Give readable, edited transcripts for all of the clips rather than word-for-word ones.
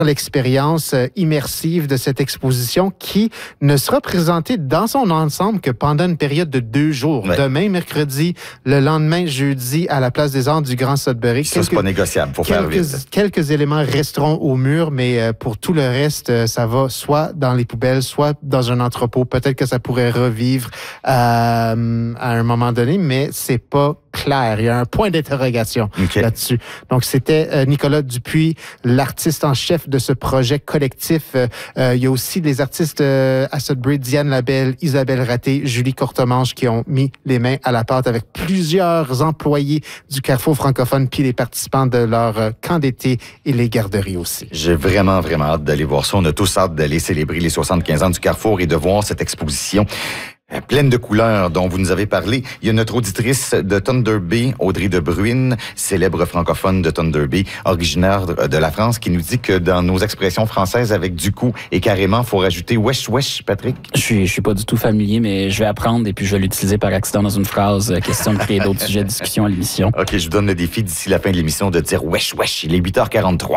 l'expérience immersive de cette exposition qui ne sera présentée dans son ensemble que pendant une période de 2 jours. Ouais. Demain, mercredi, le lendemain, jeudi, à la Place des Arts du Grand Sudbury. Ça, c'est pas négociable, faut faire vite. Quelques éléments resteront au mur, mais pour tout le reste, ça va soit dans les poubelles, soit dans un entrepôt. Peut-être que ça pourrait revivre à un moment donné, mais c'est pas clair. Il y a un point d'interrogation là-dessus. Donc, c'était Nicolas Dupuis, l'artiste en chef de ce projet collectif. Il y a aussi des artistes à Sudbury, Diane Labelle, Isabelle Raté, Julie Courtemanche, qui ont mis les mains à la pâte avec plusieurs employés du Carrefour francophone, puis les participants de leur camp d'été et les garderies aussi. J'ai vraiment hâte d'aller voir ça. On a tous hâte d'aller célébrer les 75 ans du Carrefour et de voir cette exposition pleine de couleurs dont vous nous avez parlé. Il y a notre auditrice de Thunder Bay, Audrey de Bruyn, célèbre francophone de Thunder Bay, originaire de la France, qui nous dit que dans nos expressions françaises avec du coup et carrément, faut rajouter wesh wesh, Patrick. Je suis pas du tout familier, mais je vais apprendre et puis je vais l'utiliser par accident dans une phrase. Question de créer d'autres sujets de discussion à l'émission. OK, je vous donne le défi d'ici la fin de l'émission de dire wesh wesh. Il est 8h43.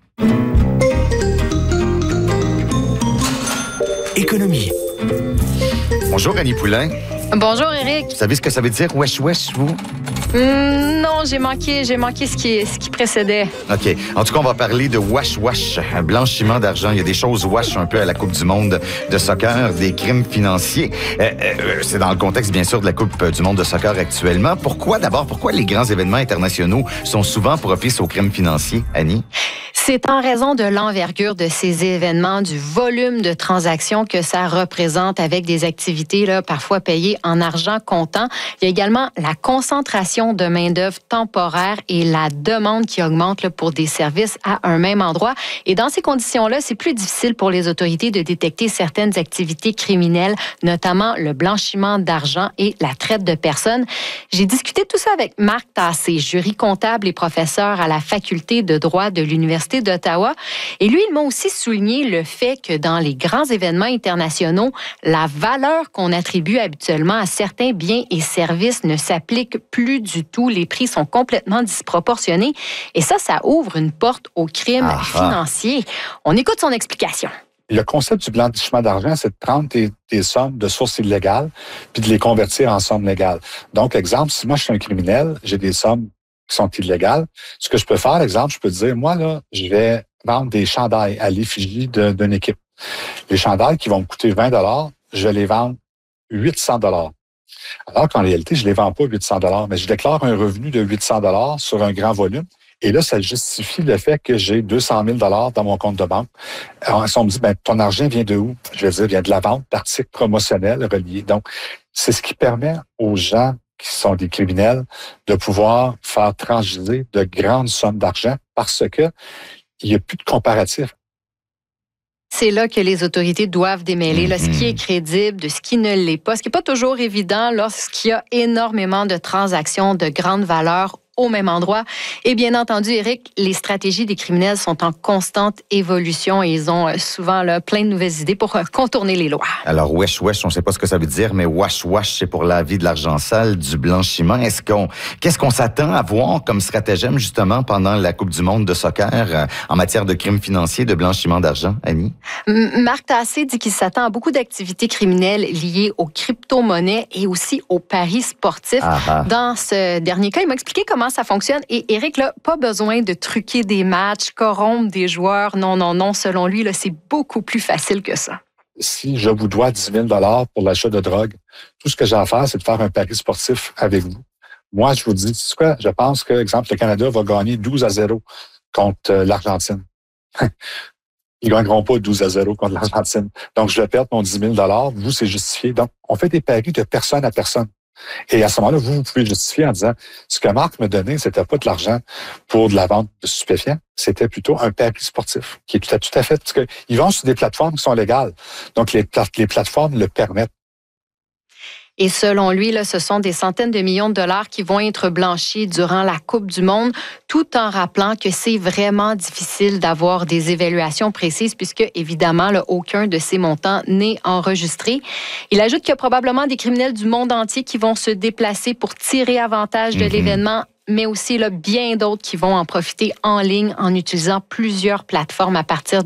Économie. Bonjour, Annie Poulain. Bonjour, Éric. Vous savez ce que ça veut dire, wesh wesh, vous? Non, j'ai manqué ce qui précédait. OK. En tout cas, on va parler de wash-wash, blanchiment d'argent. Il y a des choses wash un peu à la Coupe du monde de soccer, des crimes financiers. C'est dans le contexte, bien sûr, de la Coupe du monde de soccer actuellement. Pourquoi les grands événements internationaux sont souvent propices aux crimes financiers, Annie? C'est en raison de l'envergure de ces événements, du volume de transactions que ça représente avec des activités là, parfois payées en argent comptant. Il y a également la concentration de main-d'œuvre temporaire et la demande qui augmente là, pour des services à un même endroit. Et dans ces conditions-là, c'est plus difficile pour les autorités de détecter certaines activités criminelles, notamment le blanchiment d'argent et la traite de personnes. J'ai discuté tout ça avec Marc Tassé, jury comptable et professeur à la faculté de droit de l'Université d'Ottawa. Et lui, il m'a aussi souligné le fait que dans les grands événements internationaux, la valeur qu'on attribue habituellement à certains biens et services ne s'applique plus du tout. Les prix sont complètement disproportionnés. Et ça ouvre une porte aux crimes financiers. On écoute son explication. Le concept du blanchiment d'argent, c'est de prendre tes sommes de sources illégales puis de les convertir en sommes légales. Donc, exemple, si moi, je suis un criminel, j'ai des sommes qui sont illégales. Ce que je peux faire, exemple, je peux dire, moi, là, je vais vendre des chandails à l'effigie d'une équipe. Les chandails qui vont me coûter 20 $, je vais les vendre 800 $. Alors qu'en réalité, je les vends pas 800 $, mais je déclare un revenu de 800 $ sur un grand volume. Et là, ça justifie le fait que j'ai 200 000 $ dans mon compte de banque. Alors, si on me dit, ton argent vient de où? Je vais dire, vient de la vente d'articles promotionnels reliés. Donc, c'est ce qui permet aux gens qui sont des criminels de pouvoir faire transiger de grandes sommes d'argent parce que il n'y a plus de comparatif. C'est là que les autorités doivent démêler là, ce qui est crédible de ce qui ne l'est pas. Ce qui n'est pas toujours évident lorsqu'il y a énormément de transactions de grande valeur au même endroit. Et bien entendu, Éric, les stratégies des criminels sont en constante évolution et ils ont souvent là, plein de nouvelles idées pour contourner les lois. Alors, wesh, wesh, on ne sait pas ce que ça veut dire, mais wash, wash, c'est pour la vie de l'argent sale, du blanchiment. Qu'est-ce qu'on s'attend à voir comme stratagème, justement, pendant la Coupe du monde de soccer en matière de crimes financiers, de blanchiment d'argent, Annie? Marc Tassé dit qu'il s'attend à beaucoup d'activités criminelles liées aux crypto-monnaies et aussi aux paris sportifs. Dans ce dernier cas, il m'a expliqué comment ça fonctionne. Et Éric, là, pas besoin de truquer des matchs, corrompre des joueurs. Non. Selon lui, là, c'est beaucoup plus facile que ça. Si je vous dois 10 000 $ pour l'achat de drogue, tout ce que j'ai à faire, c'est de faire un pari sportif avec vous. Moi, je vous dis, tu sais quoi, je pense que, exemple, le Canada va gagner 12-0 contre l'Argentine. Ils ne gagneront pas 12-0 contre l'Argentine. Donc, je vais perdre mon 10 000 $. Vous, c'est justifié. Donc, on fait des paris de personne à personne. Et à ce moment-là, vous pouvez justifier en disant, ce que Marc me donnait, c'était pas de l'argent pour de la vente de stupéfiants, c'était plutôt un pari sportif, qui est tout à fait, parce qu'ils vont sur des plateformes qui sont légales. Donc, les plateformes le permettent. Et selon lui, là, ce sont des centaines de millions de dollars qui vont être blanchis durant la Coupe du monde, tout en rappelant que c'est vraiment difficile d'avoir des évaluations précises puisque, évidemment, là, aucun de ces montants n'est enregistré. Il ajoute qu'il y a probablement des criminels du monde entier qui vont se déplacer pour tirer avantage de l'événement mais aussi là, bien d'autres qui vont en profiter en ligne en utilisant plusieurs plateformes à partir